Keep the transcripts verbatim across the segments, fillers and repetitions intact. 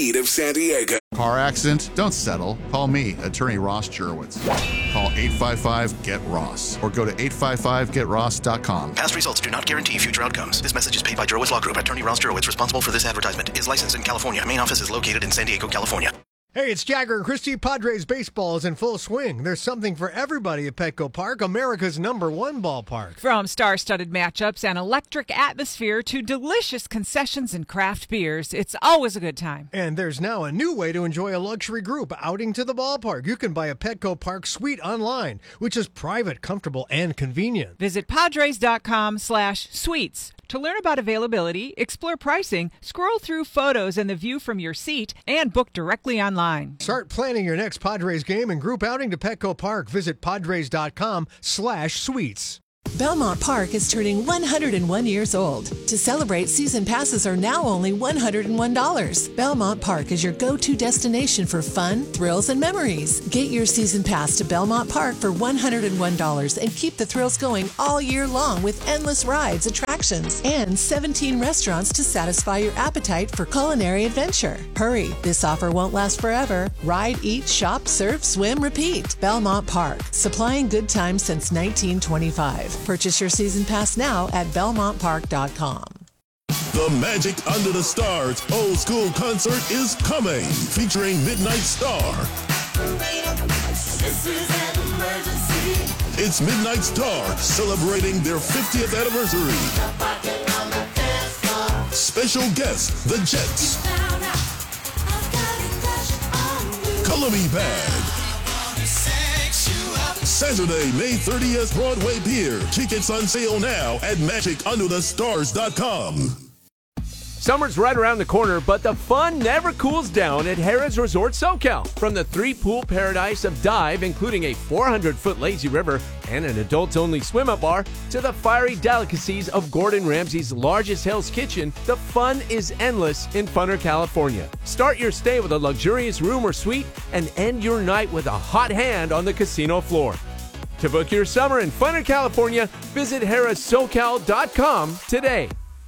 heat of San Diego. Car accident? Don't settle. Call me, attorney Ross Jurowitz. Call eight five five, G E T Ross or go to eight five five get ross dot com. Past results do not guarantee future outcomes. This message is paid by Jurowitz Law Group. Attorney Ross Jurowitz, responsible for this advertisement, is licensed in California. Main office is located in San Diego, California. Hey, it's Jagger and Christie. Padres baseball is in full swing. There's something for everybody at Petco Park, America's number one ballpark. From star-studded matchups and electric atmosphere to delicious concessions and craft beers, it's always a good time. And there's now a new way to enjoy a luxury group outing to the ballpark. You can buy a Petco Park suite online, which is private, comfortable, and convenient. Visit padres.com slash suites. To learn about availability, explore pricing, scroll through photos and the view from your seat, and book directly online. Start planning your next Padres game and group outing to Petco Park. Visit padres.com slash suites. Belmont Park is turning one hundred one years old. To celebrate, season passes are now only one hundred one dollars. Belmont Park is your go-to destination for fun, thrills, and memories. Get your season pass to Belmont Park for one hundred one dollars and keep the thrills going all year long with endless rides, attractions, and seventeen restaurants to satisfy your appetite for culinary adventure. Hurry, this offer won't last forever. Ride, eat, shop, surf, swim, repeat. Belmont Park, supplying good times since nineteen twenty-five. Purchase your season pass now at belmont park dot com. The Magic Under the Stars Old School Concert is coming, featuring Midnight Star. This is an emergency. It's Midnight Star celebrating their fiftieth anniversary. Special guests, The Jets. Color Me Bad. Saturday, May thirtieth, Broadway Pier. Tickets on sale now at magic under the stars dot com. Summer's right around the corner, but the fun never cools down at Harrah's Resort SoCal. From the three-pool paradise of Dive, including a four hundred foot lazy river and an adults-only swim-up bar, to the fiery delicacies of Gordon Ramsay's largest Hell's Kitchen, the fun is endless in Funner, California. Start your stay with a luxurious room or suite and end your night with a hot hand on the casino floor. To book your summer in Funner, California, visit harrahs socal dot com today.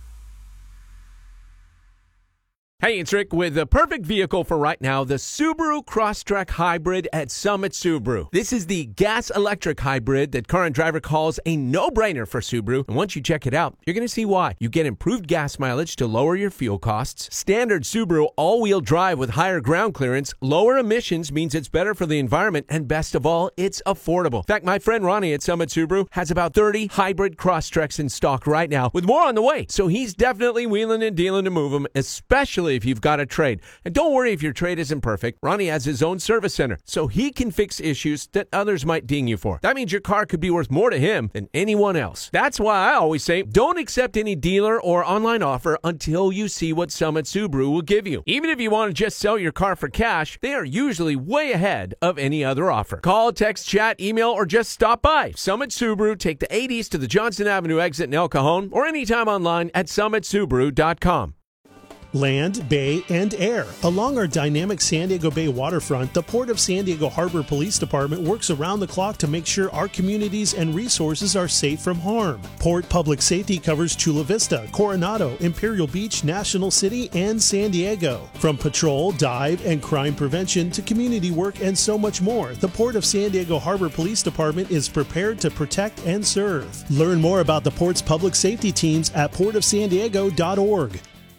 Hey, it's Rick with the perfect vehicle for right now, the Subaru Crosstrek Hybrid at Summit Subaru. This is the gas-electric hybrid that Car and Driver calls a no-brainer for Subaru. And once you check it out, you're going to see why. You get improved gas mileage to lower your fuel costs, standard Subaru all-wheel drive with higher ground clearance, lower emissions means it's better for the environment, and best of all, it's affordable. In fact, my friend Ronnie at Summit Subaru has about thirty hybrid Crosstreks in stock right now, with more on the way. So he's definitely wheeling and dealing to move them, especially if you've got a trade. And don't worry if your trade isn't perfect. Ronnie has his own service center, so he can fix issues that others might ding you for. That means your car could be worth more to him than anyone else. That's why I always say, don't accept any dealer or online offer until you see what Summit Subaru will give you. Even if you want to just sell your car for cash, they are usually way ahead of any other offer. Call, text, chat, email, or just stop by. Summit Subaru, take the eight East to the Johnson Avenue exit in El Cajon, or anytime online at summit subaru dot com. Land, bay, and air. Along our dynamic San Diego Bay waterfront, the Port of San Diego Harbor Police Department works around the clock to make sure our communities and resources are safe from harm. Port Public Safety covers Chula Vista, Coronado, Imperial Beach, National City, and San Diego. From patrol, dive, and crime prevention to community work and so much more, the Port of San Diego Harbor Police Department is prepared to protect and serve. Learn more about the Port's public safety teams at port of san diego dot org.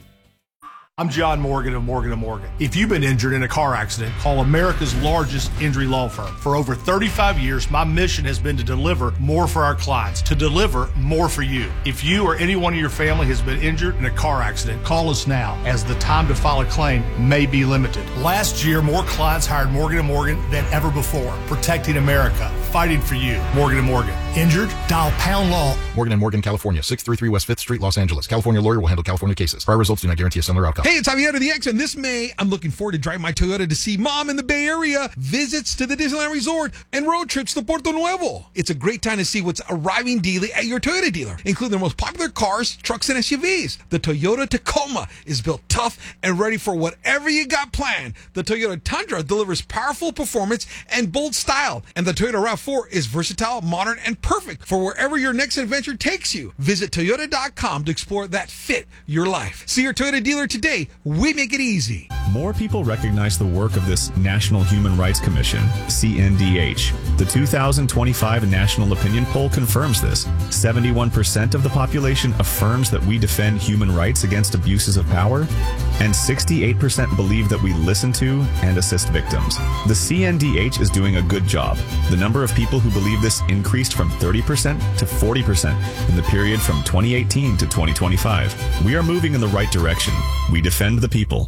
I'm John Morgan of Morgan and Morgan. If you've been injured in a car accident, call America's largest injury law firm. For over thirty-five years, my mission has been to deliver more for our clients, to deliver more for you. If you or anyone in your family has been injured in a car accident, call us now, as the time to file a claim may be limited. Last year, more clients hired Morgan and Morgan than ever before, protecting America, fighting for you. Morgan and Morgan. Injured? Dial pound law. Morgan and Morgan, California, six thirty-three West fifth Street, Los Angeles. California lawyer will handle California cases. Prior results do not guarantee a similar outcome. Hey, it's Javier of the X, and this May, I'm looking forward to driving my Toyota to see Mom in the Bay Area, visits to the Disneyland Resort, and road trips to Puerto Nuevo. It's a great time to see what's arriving daily at your Toyota dealer, including their most popular cars, trucks, and S U Vs. The Toyota Tacoma is built tough and ready for whatever you got planned. The Toyota Tundra delivers powerful performance and bold style, and the Toyota RAV four is versatile, modern, and perfect for wherever your next adventure takes you. Visit toyota dot com to explore that fit your life. See your Toyota dealer today Bay, we make it easy. More people recognize the work of this National Human Rights Commission, C N D H. The two thousand twenty-five National Opinion Poll confirms this. seventy-one percent of the population affirms that we defend human rights against abuses of power, and sixty-eight percent believe that we listen to and assist victims. The C N D H is doing a good job. The number of people who believe this increased from thirty percent to forty percent in the period from twenty eighteen to twenty twenty-five. We are moving in the right direction. We defend the people.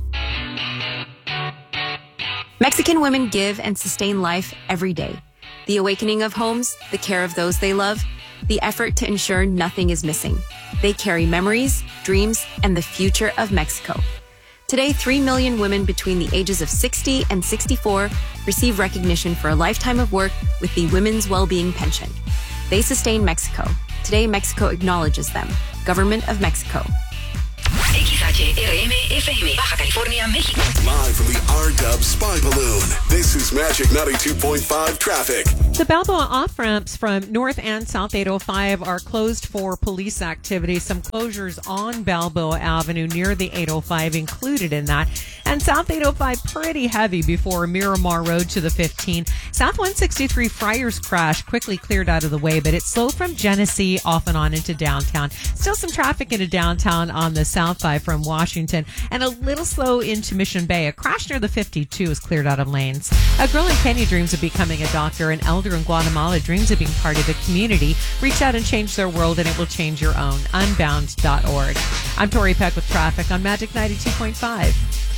Mexican women give and sustain life every day. The awakening of homes, the care of those they love, the effort to ensure nothing is missing. They carry memories, dreams, and the future of Mexico. Today, three million women between the ages of sixty and sixty-four receive recognition for a lifetime of work with the Women's Wellbeing Pension. They sustain Mexico. Today, Mexico acknowledges them. Government of Mexico. X H R M F M, Baja California, México. Live from the R-Dub Spy Balloon, this is Magic ninety-two point five traffic. The Balboa off-ramps from North and South eight oh five are closed for police activity. Some closures on Balboa Avenue near the eight oh five included in that. And South eight oh five pretty heavy before Miramar Road to the fifteen. South one sixty-three Friars crash quickly cleared out of the way, but it's slow from Genesee off and on into downtown. Still some traffic into downtown on the South five from Washington, and a little slow into Mission Bay. A crash near the fifty-two is cleared out of lanes. A girl in Kenya dreams of becoming a doctor. An elder in Guatemala dreams of being part of the community. Reach out and change their world, and it will change your own. Unbound dot org. I'm Tori Peck with traffic on Magic ninety-two point five.